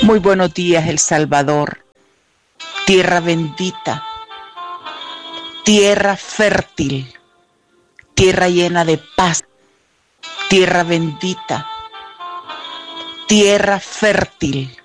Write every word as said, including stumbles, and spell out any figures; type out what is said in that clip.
Muy buenos días, El Salvador, tierra bendita, tierra fértil, tierra llena de paz, tierra bendita, tierra fértil,